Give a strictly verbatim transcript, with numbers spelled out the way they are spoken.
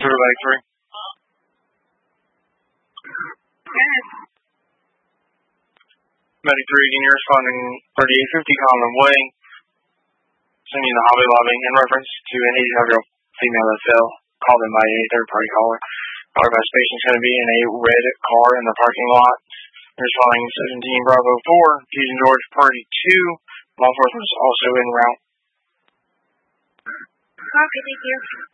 Zero by three. Medic three, again, you're responding thirty-eight fifty Conlon Way. Sending the Hobby Lobby in reference to an eighty-five-year-old female that fell, called in by a third-party caller. Our investigation is going to be in a red car in the parking lot. Responding seventeen Bravo four, Fusion George Party two. Law enforcement is also en route. Okay, thank you.